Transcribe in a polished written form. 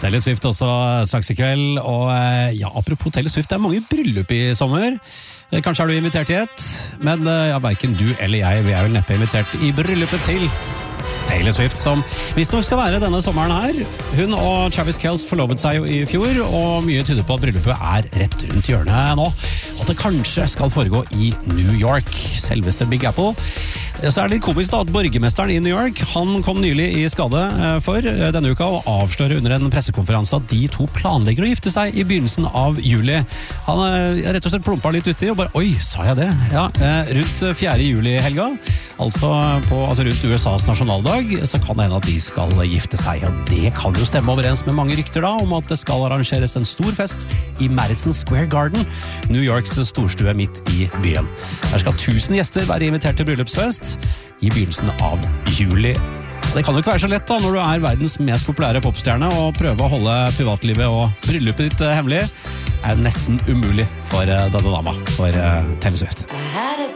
Taylor Swift også straks i kveld, og ja, apropos Taylor Swift, det mange bryllup i sommer. Kanskje du invitert i et, men ja, hverken du eller jeg, vi vel neppe invitert i bryllupet til Taylor Swift, som visstnok skal være denne sommeren her. Hun og Travis Kelce forlovet seg jo i fjor, og mye tyder på at bryllupet rett rundt hjørnet nå. At det kanskje skal foregå i New York, selveste Big Apple. Så det litt komisk da, at borgermesteren i New York, han kom nylig i skade for denne uka og avslører under en pressekonferanse at de to planlegger å gifte seg i begynnelsen av juli. Han rett og slett plumpet litt uti og bare, oi, sa jeg det? Ja, rundt 4. juli helga, altså rundt USAs nasjonaldag, så kan det hende at de skal gifte seg, og det kan jo stemme overens med mange rykter da, om at det skal arrangeres en stor fest i Madison Square Garden, New Yorks storstue midt i byen. Der skal 1000 gjester være invitert til bryllupsfest i begynnelsen av juli. Det kan jo ikke være så lett da, når du verdens mest populære popstjerne, og prøve å holde privatlivet og bryllupet ditt hemmelig nesten umulig for denne dama, for Taylor Swift.